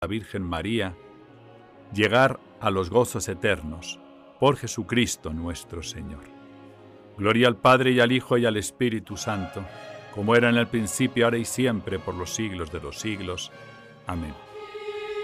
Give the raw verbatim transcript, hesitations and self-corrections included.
la Virgen María, llegar a los gozos eternos, por Jesucristo nuestro Señor. Gloria al Padre, y al Hijo, y al Espíritu Santo, como era en el principio, ahora y siempre, por los siglos de los siglos. Amén.